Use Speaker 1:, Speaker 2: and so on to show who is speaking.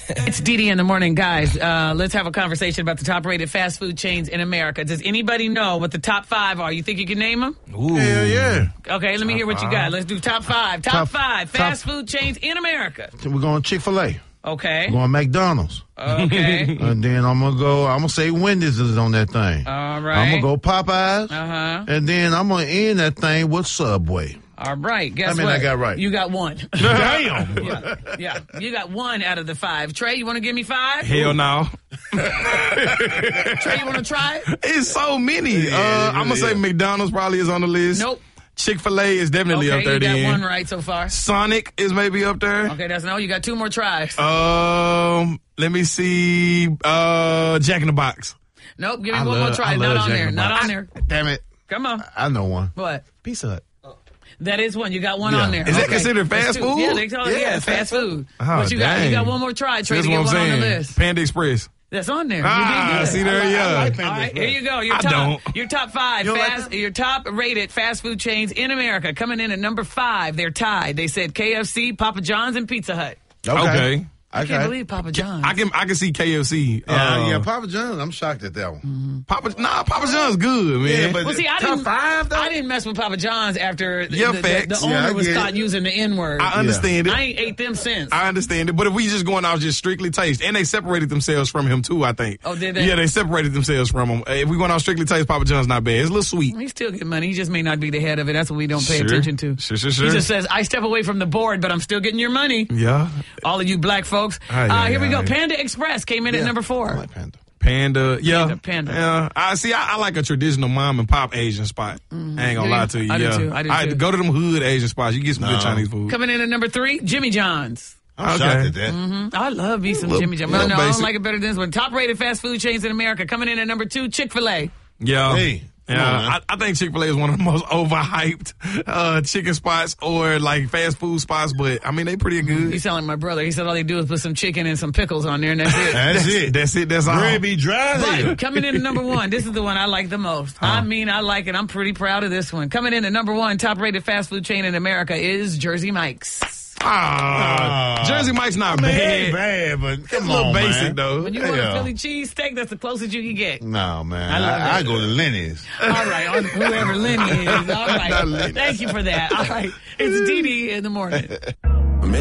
Speaker 1: It's Dee in the morning, guys. Let's have a conversation about the top-rated fast food chains in America. Does anybody know what the top 5 are? You think you can name them?
Speaker 2: Ooh. Hell yeah.
Speaker 1: Okay, let me hear what you got. Let's do top 5. Top 5 fast food chains in America.
Speaker 2: We're going Chick-fil-A.
Speaker 1: Okay.
Speaker 2: We're going McDonald's.
Speaker 1: Okay.
Speaker 2: And then I'm gonna say Wendy's is on that thing.
Speaker 1: All right.
Speaker 2: I'm gonna go Popeyes.
Speaker 1: Uh-huh.
Speaker 2: And then I'm gonna end that thing with Subway.
Speaker 1: All right. Guess what?
Speaker 2: I got right.
Speaker 1: You got 1.
Speaker 2: Damn.
Speaker 1: Yeah. You got 1 out of the 5. Trey, you want to give me 5?
Speaker 3: Hell no.
Speaker 1: Trey, you want to try it?
Speaker 3: It's so many. I'm going to say McDonald's probably is on the list.
Speaker 1: Nope.
Speaker 3: Chick-fil-A is definitely up there.
Speaker 1: You got
Speaker 3: then.
Speaker 1: 1 right so far.
Speaker 3: Sonic is maybe up there.
Speaker 1: Okay, that's no. You got 2 more tries.
Speaker 3: Let me see. Jack in the Box.
Speaker 1: Nope. Give me one more try. Not on there. Not on there.
Speaker 2: Damn it.
Speaker 1: Come on.
Speaker 2: I know one.
Speaker 1: What?
Speaker 2: Pizza Hut.
Speaker 1: That is 1. You got 1 on there.
Speaker 3: Is that considered fast food?
Speaker 1: Yeah, they call it fast food.
Speaker 3: Oh,
Speaker 1: What you got?
Speaker 3: dang.
Speaker 1: You got 1 more try. Trey,
Speaker 3: That's
Speaker 1: to
Speaker 3: what
Speaker 1: get
Speaker 3: I'm
Speaker 1: 1 on the
Speaker 3: saying.
Speaker 1: list.
Speaker 3: Panda Express.
Speaker 1: That's on there.
Speaker 3: Ah,
Speaker 1: you did
Speaker 3: see
Speaker 1: good.
Speaker 3: there, yeah.
Speaker 1: All right, here you go. Your top 5 your top-rated fast food chains in America. Coming in at number 5. They're tied. They said KFC, Papa John's, and Pizza Hut.
Speaker 3: Okay.
Speaker 1: I can't believe Papa John's.
Speaker 3: I can see KFC.
Speaker 2: Yeah, Papa John's. I'm shocked at that one.
Speaker 3: Papa John's good, man.
Speaker 2: Yeah, but
Speaker 1: Well, see, I
Speaker 2: top
Speaker 1: didn't,
Speaker 2: 5 though.
Speaker 1: I didn't mess with Papa John's after
Speaker 3: Yeah,
Speaker 1: the
Speaker 3: facts.
Speaker 1: owner
Speaker 2: Yeah, I
Speaker 1: was
Speaker 2: get
Speaker 1: caught
Speaker 2: it.
Speaker 1: using the N-word.
Speaker 3: I understand it.
Speaker 1: I ain't ate them since.
Speaker 3: I understand it, but if we just going off just strictly taste, and they separated themselves from him too, I think.
Speaker 1: Oh, did they?
Speaker 3: Yeah, they separated themselves from him. If we going off strictly taste, Papa John's not bad. It's a little sweet.
Speaker 1: He still get money. He just may not be the head of it. That's what we don't pay
Speaker 3: Sure.
Speaker 1: attention to.
Speaker 3: Sure.
Speaker 1: He just says, I step away from the board, but I'm still getting your money.
Speaker 3: Yeah.
Speaker 1: All of you black folks. Here we go. Panda Express came in at number 4.
Speaker 2: I like Panda.
Speaker 3: Panda, yeah.
Speaker 1: Panda.
Speaker 3: Yeah. I like a traditional mom and pop Asian spot. I ain't gonna lie to you.
Speaker 1: I do
Speaker 3: yeah.
Speaker 1: too. I do too.
Speaker 3: Go to them hood Asian spots. You get some good Chinese food.
Speaker 1: Coming in at number 3, Jimmy John's.
Speaker 2: I'm shocked at that.
Speaker 1: I love me some Jimmy John's. No, I don't like it better than this one. Top-rated fast food chains in America. Coming in at number 2, Chick-fil-A.
Speaker 3: Yeah.
Speaker 2: Hey.
Speaker 3: Yeah, I think Chick-fil-A is one of the most overhyped chicken spots or like fast food spots, but I mean, they pretty good.
Speaker 1: You sound like my brother. He said all they do is put some chicken and some pickles on there, and that's it.
Speaker 2: That's it.
Speaker 3: That's it. That's all.
Speaker 2: Bread be dry.
Speaker 1: But coming in at number 1, this is the one I like the most. I mean, I like it. I'm pretty proud of this one. Coming in at number 1, top-rated fast food chain in America is Jersey Mike's.
Speaker 3: Jersey Mike's not bad.
Speaker 2: Ain't bad, but
Speaker 3: It's
Speaker 2: come
Speaker 3: a little
Speaker 2: on,
Speaker 3: basic
Speaker 2: man.
Speaker 3: though.
Speaker 1: When you want a Philly cheesesteak, that's the closest you can get.
Speaker 2: No, man.
Speaker 1: I love
Speaker 2: I
Speaker 1: it.
Speaker 2: go to Lenny's.
Speaker 1: All right, on whoever Lenny is. All
Speaker 3: Not
Speaker 1: right.
Speaker 3: Lenny.
Speaker 1: Thank you for that. All right. It's Dee in the morning.